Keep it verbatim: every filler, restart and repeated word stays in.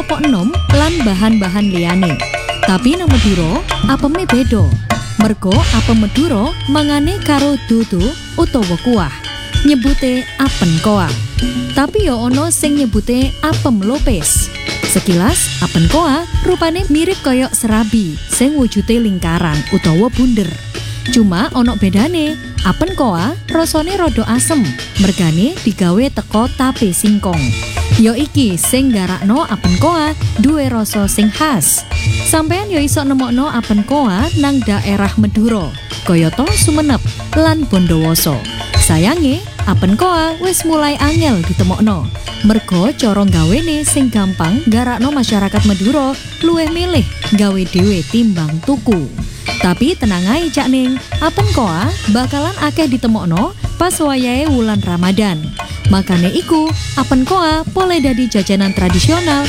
pok enom lan bahan-bahan liyane. Tapi nang Madura apeme beda. Mergo apem Madura mangane karo dudu utawa kuah. Nyebute apen koa. Tapi ya ono sing nyebute apem lopes. Sekilas apen koa rupane mirip koyok serabi sing wujude lingkaran utawa bunder. Cuma ono bedane, apen koa rasane rada asem, mergane digawe teko tape singkong. Ya iki sing garakno apen koa duwe rasa sing khas. Sampeyan ya iso nemokno apen koa nang daerah Madura, kayata Sumenep lan Bondowoso. Sayange, apen koa wis mulai angel ditemokno. Mergo cara gawene sing gampang garakno masyarakat Madura luwih milih gawe dhewe timbang tuku. Tapi tenang ae Cak Ning, apen koa bakalan akeh ditemokno pas wayahe wulan Ramadan. Makane iku, apen koa boleh dadi jajanan tradisional